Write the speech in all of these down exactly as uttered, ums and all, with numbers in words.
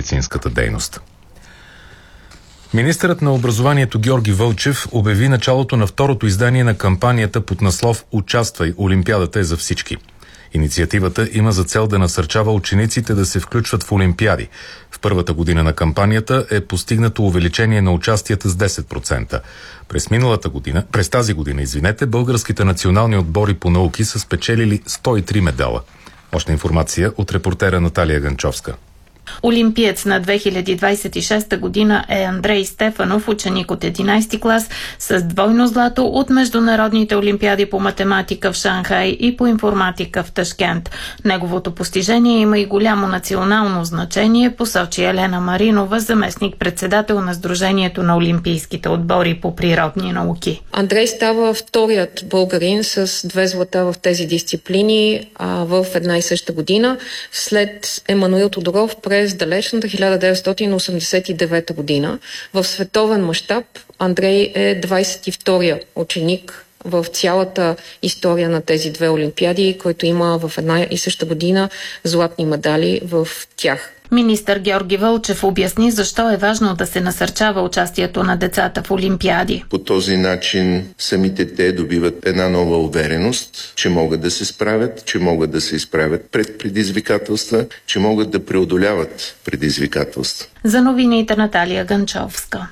медицинската дейност. Министърът на образованието Георги Вълчев обяви началото на второто издание на кампанията под наслов «Участвай, Олимпиадата е за всички». Инициативата има за цел да насърчава учениците да се включват в олимпиади. В първата година на кампанията е постигнато увеличение на участията с десет процента. През миналата година, през тази година, извинете, българските национални отбори по науки са спечелили сто и три медала. Още информация от репортера Наталия Ганчовска. Олимпиец на две хиляди двадесет и шеста година е Андрей Стефанов, ученик от единадесети клас, с двойно злато от международните олимпиади по математика в Шанхай и по информатика в Ташкент. Неговото постижение има и голямо национално значение, посочи Елена Маринова, заместник-председател на Сдружението на олимпийските отбори по природни науки. Андрей става вторият българин с две злата в тези дисциплини а, в една и съща година, след Емануил Тодоров през далечната хиляда деветстотин осемдесет и девета година. В световен мащаб Андрей е двадесет и втория ученик в цялата история на тези две олимпиади, който има в една и съща година златни медали в тях. Министър Георги Вълчев обясни защо е важно да се насърчава участието на децата в олимпиади. По този начин самите те добиват една нова увереност, че могат да се справят, че могат да се изправят пред предизвикателства, че могат да преодоляват предизвикателства. За новините Наталия Ганчовска.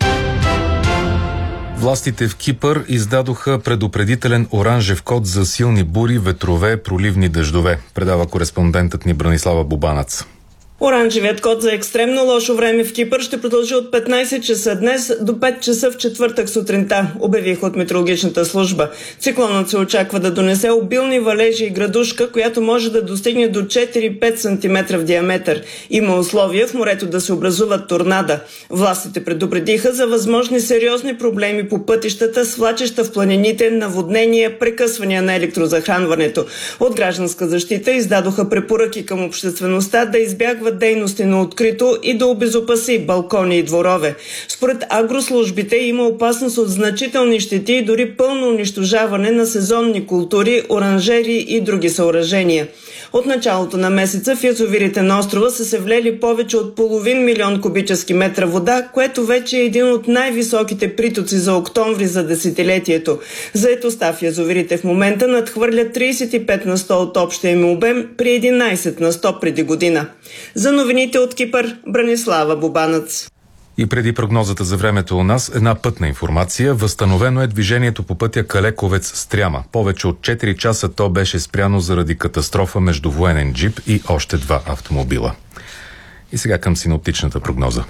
Властите в Кипър издадоха предупредителен оранжев код за силни бури, ветрове, проливни дъждове, предава кореспондентът ни Бранислава Бубанац. Оранжевият код за екстремно лошо време в Кипър ще продължи от петнадесет часа днес до пет часа в четвъртък сутринта, обявиха от метеорологичната служба. Циклонът се очаква да донесе обилни валежи и градушка, която може да достигне до четири-пет сантиметра в диаметър. Има условия в морето да се образуват торнада. Властите предупредиха за възможни сериозни проблеми по пътищата, свлачища в планините, наводнения, прекъсвания на електрозахранването. От гражданска защита издадоха препоръки към обществеността да избягва дейности на открито и да обезопаси балкони и дворове. Според агрослужбите има опасност от значителни щети и дори пълно унищожаване на сезонни култури, оранжери и други съоръжения. От началото на месеца в язовирите на острова са се влели повече от половин милион кубически метра вода, което вече е един от най-високите притоци за октомври за десетилетието. Заетостта в язовирите в момента надхвърля тридесет и пет на сто от общия им обем при единадесет на сто преди година. За новините от Кипър, Бранислава Бубанац. И преди прогнозата за времето у нас, една пътна информация. Възстановено е движението по пътя Калековец-Стряма. Повече от четири часа то беше спряно заради катастрофа между военен джип и още два автомобила. И сега към синоптичната прогноза.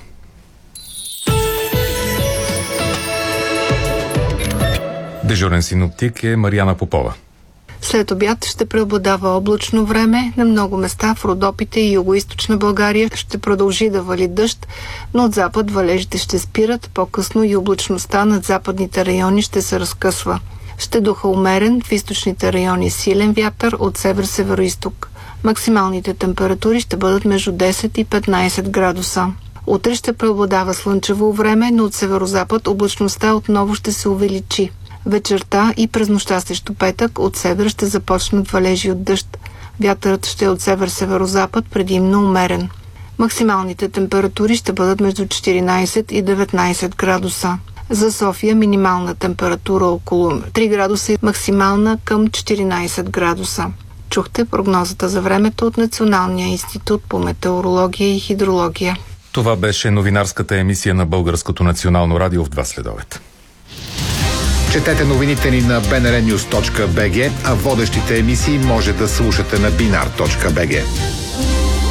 Дежурен синоптик е Мариана Попова. След обяд ще преобладава облачно време. На много места в Родопите и югоизточна България ще продължи да вали дъжд, но от запад валежите ще спират. По-късно и облачността над западните райони ще се разкъсва. Ще духа умерен, в източните райони силен вятър от север-североизток. Максималните температури ще бъдат между десет и петнадесет градуса. Утре ще преобладава слънчево време, но от северозапад облачността отново ще се увеличи. Вечерта и през нощта срещу петък от север ще започнат валежи от дъжд. Вятърът ще е от север-северозапад, предимно умерен. Максималните температури ще бъдат между четиринадесет и деветнадесет градуса. За София минимална температура около три градуса и максимална към четиринадесет градуса. Чухте прогнозата за времето от Националния институт по метеорология и хидрология. Това беше новинарската емисия на Българското национално радио в два следобед. Четете новините ни на би ен ар нюз точка би джи, а водещите емисии може да слушате на бинар точка би джи.